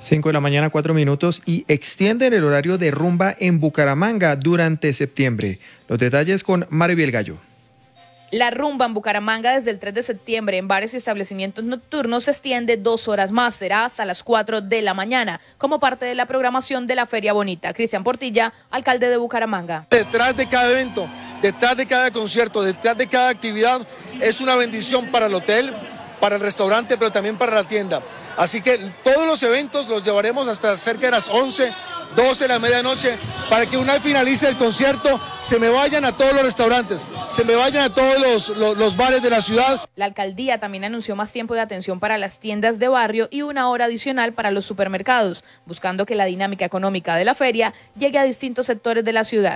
5 de la mañana, 4 minutos, y extienden el horario de rumba en Bucaramanga durante septiembre. Los detalles con Maribel Gallo. La rumba en Bucaramanga desde el 3 de septiembre en bares y establecimientos nocturnos se extiende 2 horas más, será hasta las 4 de la mañana, como parte de la programación de la Feria Bonita. Cristian Portilla, alcalde de Bucaramanga. Detrás de cada evento, detrás de cada concierto, detrás de cada actividad, es una bendición para el hotel, para el restaurante, pero también para la tienda. Así que todos los eventos los llevaremos hasta cerca de las 11, 12 de la medianoche, para que una vez finalice el concierto, se me vayan a todos los restaurantes, se me vayan a todos los bares de la ciudad. La alcaldía también anunció más tiempo de atención para las tiendas de barrio y 1 hora adicional para los supermercados, buscando que la dinámica económica de la feria llegue a distintos sectores de la ciudad.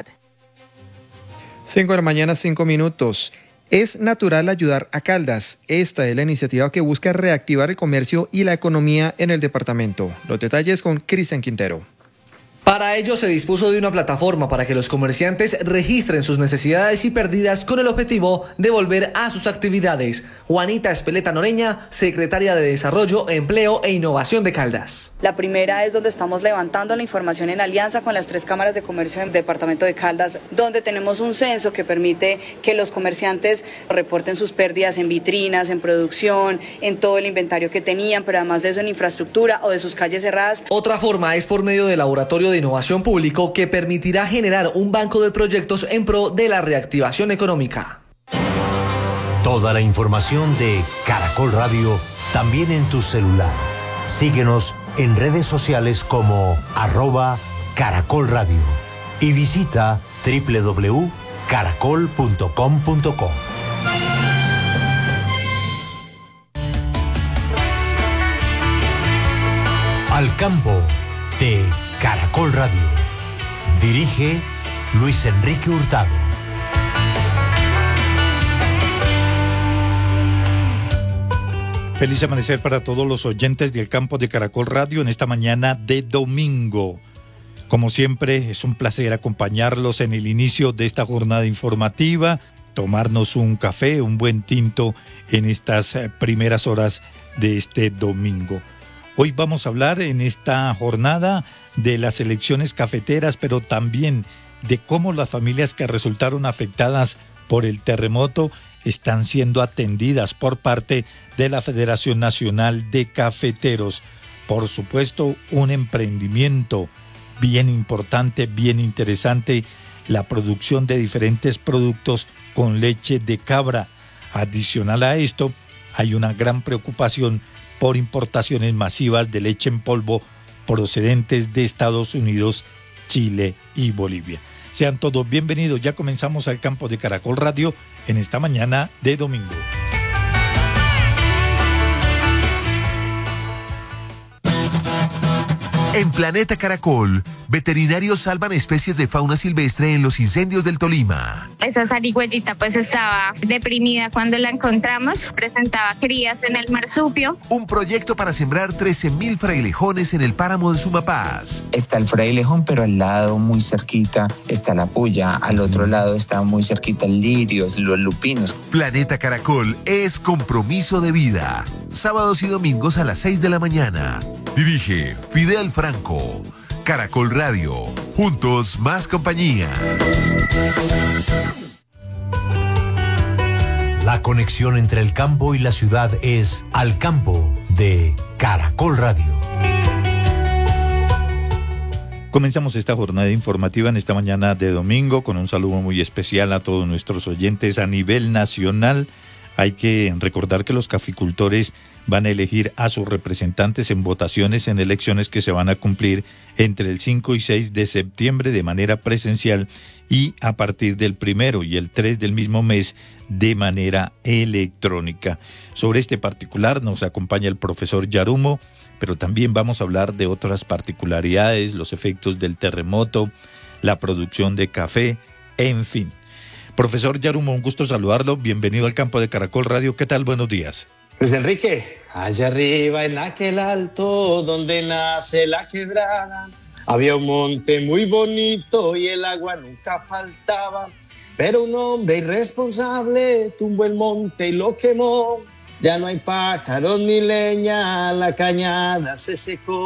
5 de la mañana, 5 minutos. Es natural ayudar a Caldas. Esta es la iniciativa que busca reactivar el comercio y la economía en el departamento. Los detalles con Cristian Quintero. Para ello se dispuso de una plataforma para que los comerciantes registren sus necesidades y pérdidas con el objetivo de volver a sus actividades. Juanita Espeleta Noreña, secretaria de Desarrollo, Empleo e Innovación de Caldas. La primera es donde estamos levantando la información en alianza con las 3 cámaras de comercio del departamento de Caldas, donde tenemos un censo que permite que los comerciantes reporten sus pérdidas en vitrinas, en producción, en todo el inventario que tenían, pero además de eso en infraestructura o de sus calles cerradas. Otra forma es por medio del laboratorio de innovación público que permitirá generar un banco de proyectos en pro de la reactivación económica. Toda la información de Caracol Radio también en tu celular. Síguenos en redes sociales como @Caracol Radio y visita www.caracol.com.co. Al campo de Caracol Radio. Dirige Luis Enrique Hurtado. Feliz amanecer para todos los oyentes del campo de Caracol Radio en esta mañana de domingo. Como siempre, es un placer acompañarlos en el inicio de esta jornada informativa, tomarnos un café, un buen tinto en estas primeras horas de este domingo. Hoy vamos a hablar en esta jornada de las elecciones cafeteras, pero también de cómo las familias que resultaron afectadas por el terremoto están siendo atendidas por parte de la Federación Nacional de Cafeteros. Por supuesto, un emprendimiento bien importante, bien interesante, la producción de diferentes productos con leche de cabra. Adicional a esto, hay una gran preocupación por importaciones masivas de leche en polvo procedentes de Estados Unidos, Chile y Bolivia. Sean todos bienvenidos, ya comenzamos al campo de Caracol Radio en esta mañana de domingo. En Planeta Caracol, veterinarios salvan especies de fauna silvestre en los incendios del Tolima. Esa zarigüeyita pues estaba deprimida cuando la encontramos, presentaba crías en el marsupio. Un proyecto para sembrar 13.000 frailejones en el páramo de Sumapaz. Está el frailejón, pero al lado muy cerquita está la puya, al otro lado está muy cerquita el lirio, los lupinos. Planeta Caracol es compromiso de vida. Sábados y domingos a las 6 de la mañana. Dirige Fidel Franco. Caracol Radio. Juntos más compañía. La conexión entre el campo y la ciudad es Al Campo de Caracol Radio. Comenzamos esta jornada informativa en esta mañana de domingo con un saludo muy especial a todos nuestros oyentes a nivel nacional. Hay que recordar que los caficultores van a elegir a sus representantes en votaciones en elecciones que se van a cumplir entre el 5 y 6 de septiembre de manera presencial y a partir del 1 y el 3 del mismo mes de manera electrónica. Sobre este particular nos acompaña el profesor Yarumo, pero también vamos a hablar de otras particularidades, los efectos del terremoto, la producción de café, en fin. Profesor Yarumo, un gusto saludarlo, bienvenido al campo de Caracol Radio, ¿qué tal? Buenos días. Luis Enrique, allá arriba en aquel alto donde nace la quebrada, había un monte muy bonito y el agua nunca faltaba, pero un hombre irresponsable tumbó el monte y lo quemó, ya no hay pájaros ni leña, la cañada se secó.